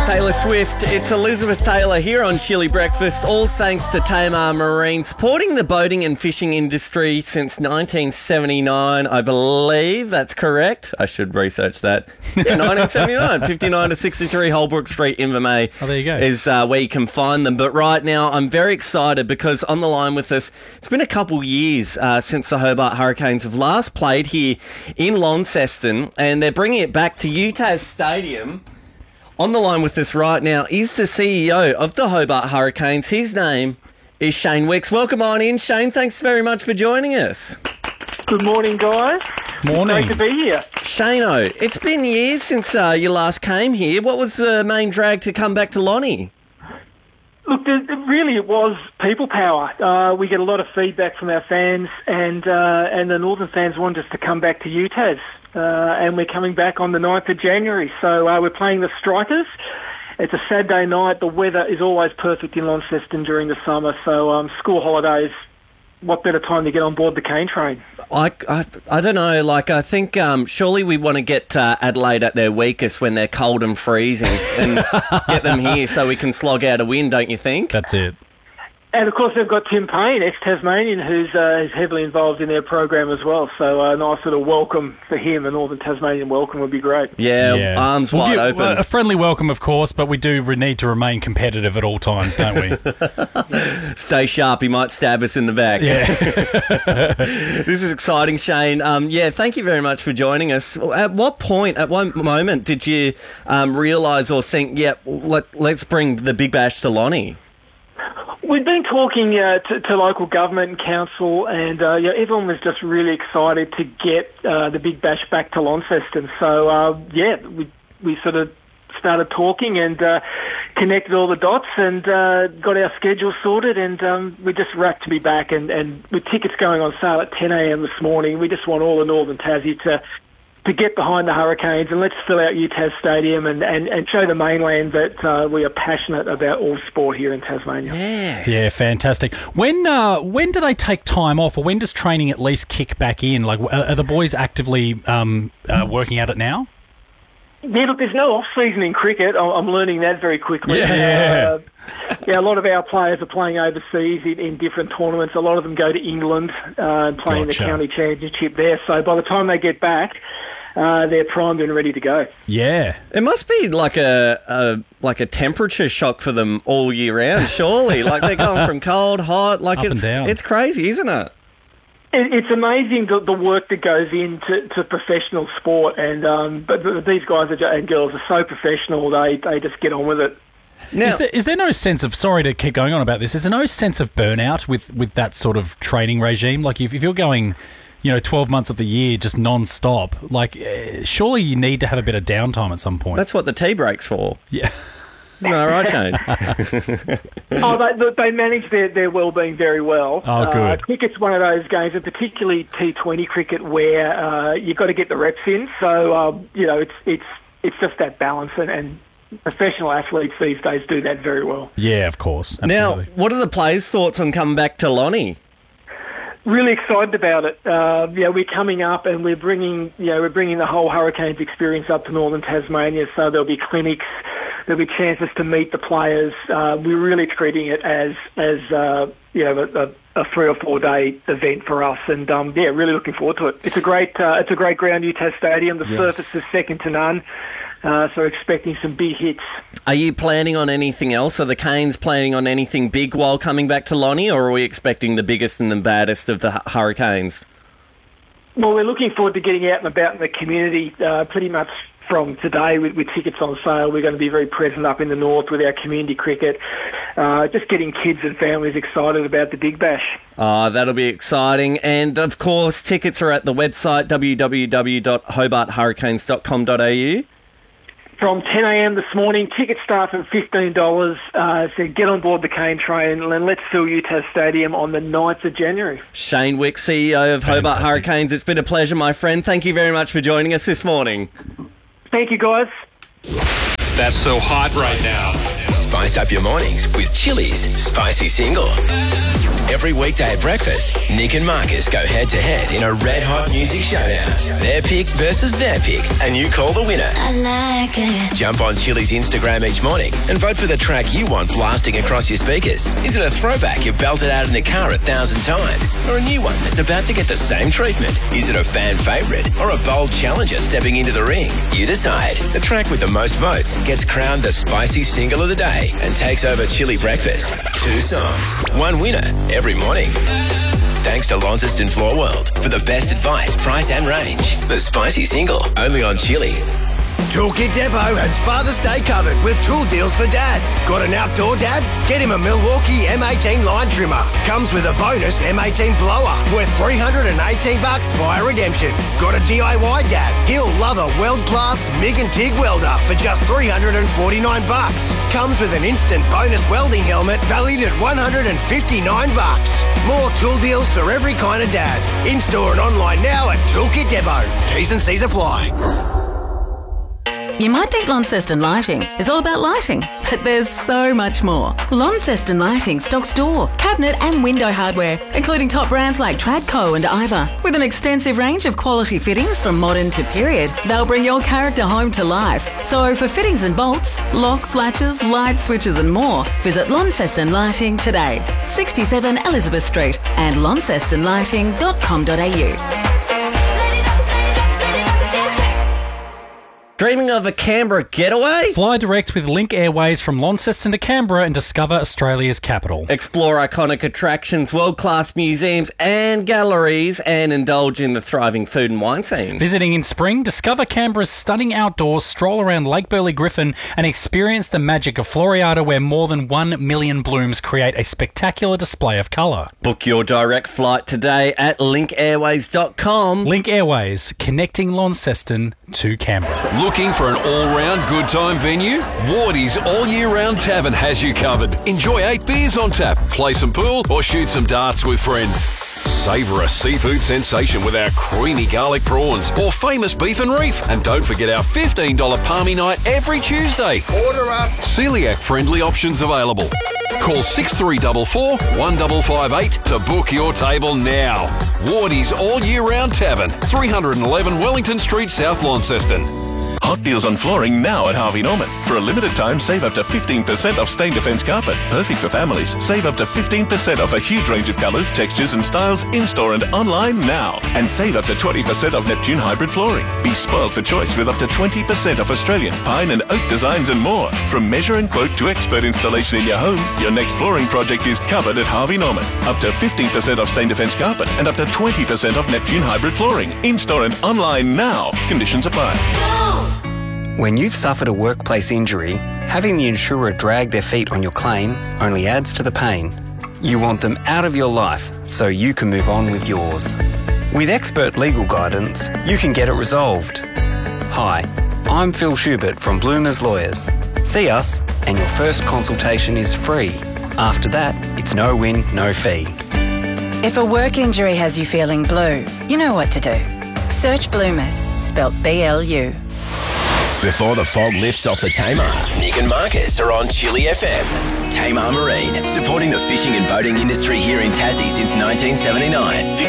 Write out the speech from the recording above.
Taylor Swift. It's Elizabeth Taylor here on Chili Breakfast, all thanks to Tamar Marine, supporting the boating and fishing industry since 1979, I believe that's correct. I should research that. Yeah, 1979, 59 to 63 Holbrook Street, Invermay. Oh, there you go. Is where you can find them. But right now, I'm very excited because on the line with us, it's been a couple years since the Hobart Hurricanes have last played here in Launceston, and they're bringing it back to UTAS Stadium. On the line with us right now is the CEO of the Hobart Hurricanes. His name is Shane Wicks. Welcome on in, Shane. Thanks very much for joining us. Good morning, guys. Morning. Great to be here. Shane-o, it's been years since you last came here. What was the main drag to come back to Lonnie? Look, it was people power. We get a lot of feedback from our fans, and the Northern fans want us to come back to UTAS. And we're coming back on the 9th of January. So we're playing the Strikers. It's a Saturday night. The weather is always perfect in Launceston during the summer. So school holidays, what better time to get on board the cane train? I don't know. I think surely we want to get Adelaide at their weakest when they're cold and freezing and get them here so we can slog out a win, don't you think? That's it. And, of course, they've got Tim Payne, ex-Tasmanian, who's heavily involved in their program as well. So a nice sort of welcome for him, a Northern Tasmanian welcome would be great. Yeah. Arms wide open. A friendly welcome, of course, but we do need to remain competitive at all times, don't we? Stay sharp, he might stab us in the back. Yeah. This is exciting, Shane. Thank you very much for joining us. At what moment did you realise or think, let's bring the Big Bash to Lonnie? We've been talking to local government and council, and everyone was just really excited to get the Big Bash back to Launceston. So, we sort of started talking and connected all the dots and got our schedule sorted, and we're just rapt to be back. And with tickets going on sale at 10 a.m. this morning, we just want all the Northern Tassie to get behind the Hurricanes, and let's fill out UTAS Stadium and show the mainland that we are passionate about all sport here in Tasmania. Yes. Yeah, fantastic. When do they take time off, or when does training at least kick back in? Like, are the boys actively working at it now? Yeah, look, there's no off-season in cricket. I'm learning that very quickly. Yeah. A lot of our players are playing overseas in different tournaments. A lot of them go to England and play in the county championship there. So by the time they get back, they're primed and ready to go. Yeah. It must be like a temperature shock for them all year round, surely. Like they're going from cold, hot, like it's crazy, isn't it? It's amazing the work that goes into professional sport, and but these guys and girls are so professional. They just get on with it. Now, is there no sense of, sorry to keep going on about this, is there no sense of burnout with that sort of training regime? Like if you're going, 12 months of the year just non-stop, surely you need to have a bit of downtime at some point. That's what the tea break's for. Yeah. Isn't that right, Shane? They manage their well-being very well. Oh, good. Cricket's one of those games, and particularly T20 cricket, where you've got to get the reps in. So, it's just that balance, and professional athletes these days do that very well. Yeah, of course. Absolutely. Now, what are the players' thoughts on coming back to Lonnie? Really excited about it. We're coming up, and we're bringing the whole Hurricanes experience up to Northern Tasmania. So there'll be clinics, there'll be chances to meet the players. We're really treating it as a 3 or 4 day event for us, and really looking forward to it. It's a great ground, UTAS Stadium. The surface is second to none. So expecting some big hits. Are you planning on anything else? Are the Canes planning on anything big while coming back to Lonnie, or are we expecting the biggest and the baddest of the Hurricanes? Well, we're looking forward to getting out and about in the community pretty much from today with tickets on sale. We're going to be very present up in the north with our community cricket, just getting kids and families excited about the Big Bash. That'll be exciting. And, of course, tickets are at the website www.hobarthurricanes.com.au. From 10 a.m. this morning, tickets start from $15. So get on board the cane train and let's fill UTAS Stadium on the 9th of January. Shane Wicks, CEO of Hobart Hurricanes. It's been a pleasure, my friend. Thank you very much for joining us this morning. Thank you, guys. That's so hot right now. Spice up your mornings with Chili's Spicy Single. Every weekday at breakfast, Nick and Marcus go head-to-head in a red-hot music showdown. Their pick versus their pick, and you call the winner. I like it. Jump on Chili's Instagram each morning and vote for the track you want blasting across your speakers. Is it a throwback you've belted out in the car 1,000 times? Or a new one that's about to get the same treatment? Is it a fan favourite or a bold challenger stepping into the ring? You decide. The track with the most votes gets crowned the Spicy Single of the Day and takes over Chili Breakfast. 2 songs, 1 winner every morning. Thanks to Launceston Floor World for the best advice, price and range. The Spicy Single, only on Chili. Toolkit Depot has Father's Day covered with tool deals for Dad. Got an outdoor dad? Get him a Milwaukee M18 line trimmer. Comes with a bonus M18 blower worth $318 via redemption. Got a DIY dad? He'll love a world-class MIG and TIG welder for just $349. Comes with an instant bonus welding helmet valued at $159. More tool deals for every kind of dad. In-store and online now at Toolkit Depot. T's and C's apply. You might think Launceston Lighting is all about lighting, but there's so much more. Launceston Lighting stocks door, cabinet and window hardware, including top brands like Tradco and Iva. With an extensive range of quality fittings from modern to period, they'll bring your character home to life. So for fittings and bolts, locks, latches, light switches and more, visit Launceston Lighting today. 67 Elizabeth Street and launcestonlighting.com.au. Dreaming of a Canberra getaway? Fly direct with Link Airways from Launceston to Canberra and discover Australia's capital. Explore iconic attractions, world-class museums and galleries, and indulge in the thriving food and wine scene. Visiting in spring, discover Canberra's stunning outdoors, stroll around Lake Burley Griffin and experience the magic of Floriada, where more than 1 million blooms create a spectacular display of colour. Book your direct flight today at linkairways.com. Link Airways, connecting Launceston to Canberra. Looking for an all-round good time venue? Wardy's All Year Round Tavern has you covered. Enjoy 8 beers on tap, play some pool or shoot some darts with friends. Savour a seafood sensation with our creamy garlic prawns or famous beef and reef. And don't forget our $15 Palmy Night every Tuesday. Order up. Celiac-friendly options available. Call 6344 1558 to book your table now. Wardy's All Year Round Tavern, 311 Wellington Street, South Launceston. Hot deals on flooring now at Harvey Norman. For a limited time, save up to 15% off Stain Defence carpet. Perfect for families. Save up to 15% off a huge range of colours, textures and styles in-store and online now. And save up to 20% off Neptune hybrid flooring. Be spoiled for choice with up to 20% off Australian, pine and oak designs and more. From measure and quote to expert installation in your home, your next flooring project is covered at Harvey Norman. Up to 15% off Stain Defence carpet and up to 20% off Neptune hybrid flooring. In-store and online now. Conditions apply. When you've suffered a workplace injury, having the insurer drag their feet on your claim only adds to the pain. You want them out of your life so you can move on with yours. With expert legal guidance, you can get it resolved. Hi, I'm Phil Schubert from Bloomers Lawyers. See us and your first consultation is free. After that, it's no win, no fee. If a work injury has you feeling blue, you know what to do. Search Bloomers, spelt B-L-U. Before the fog lifts off the Tamar, Nick and Marcus are on Chili FM. Tamar Marine, supporting the fishing and boating industry here in Tassie since 1979.